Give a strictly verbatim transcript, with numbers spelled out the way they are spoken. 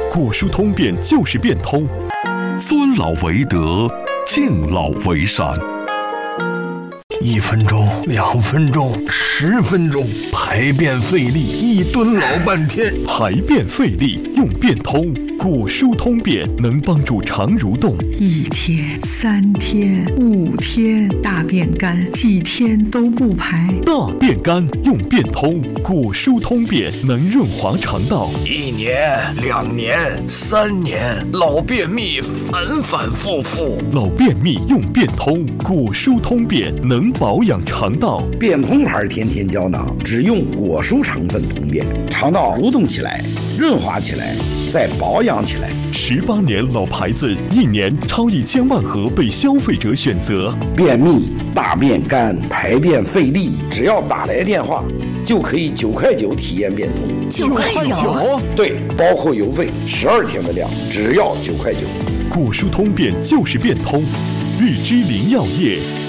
果蔬通便就是变通。 尊老为德，敬老为善。 一分钟，两分钟，十分钟，排便费力，一蹲老半天。 排便费力用变通，果蔬通便能帮助肠蠕动。 一天、三天、五天，大便干，几天都不排。 大便干用变通，果蔬通便能润滑肠道。 一年、两年、三年，老便秘反反复复。 老便秘用变通，果蔬通便能保养肠道。 变通牌天天胶囊只用果蔬成分通便，肠道蠕动起来，润滑起来，再保养起来。 十八年老牌子，一年超一千万盒被消费者选择。 便秘、大便干、排便费力，只要打来电话，就可以九块九体验变通。 九块九？ 对，包括邮费，十二天的量，只要九块九。 果蔬通便就是变通，日之林药业。